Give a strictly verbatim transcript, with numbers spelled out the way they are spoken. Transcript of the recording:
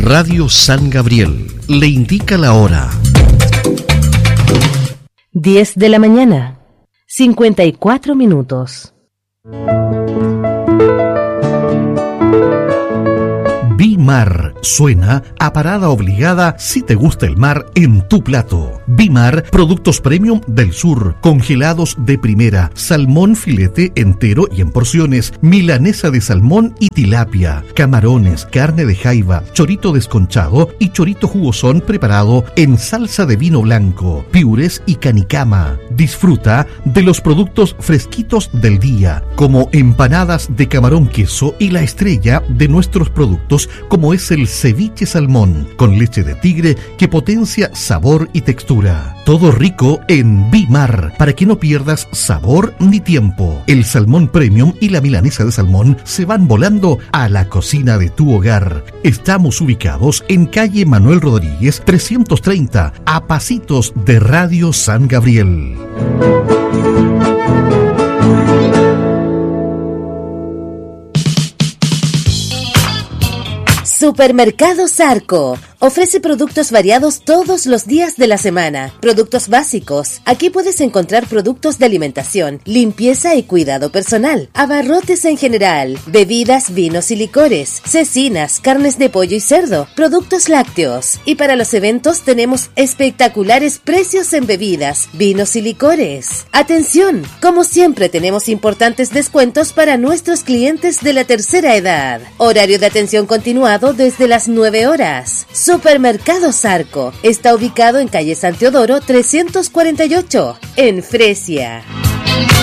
Radio San Gabriel le indica la hora. diez de la mañana, cincuenta y cuatro minutos. Bimar suena a parada obligada si te gusta el mar en tu plato. Bimar, productos premium del sur, congelados de primera, salmón filete entero y en porciones, milanesa de salmón y tilapia, camarones, carne de jaiba, chorito desconchado y chorito jugosón preparado en salsa de vino blanco, piures y canicama. Disfruta de los productos fresquitos del día, como empanadas de camarón queso y la estrella de nuestros productos como es el ceviche salmón, con leche de tigre que potencia sabor y textura. Todo rico en Bimar, para que no pierdas sabor ni tiempo. El salmón premium y la milanesa de salmón se van volando a la cocina de tu hogar. Estamos ubicados en calle Manuel Rodríguez trescientos treinta, a pasitos de Radio San Gabriel. Supermercado Zarco ofrece productos variados todos los días de la semana. Productos básicos. Aquí puedes encontrar productos de alimentación, limpieza y cuidado personal, abarrotes en general, bebidas, vinos y licores, cecinas, carnes de pollo y cerdo, productos lácteos. Y para los eventos tenemos espectaculares precios en bebidas, vinos y licores. Atención, como siempre tenemos importantes descuentos para nuestros clientes de la tercera edad. Horario de atención continuado desde las nueve horas. Supermercado Zarco está ubicado en calle San Teodoro trescientos cuarenta y ocho, en Fresia.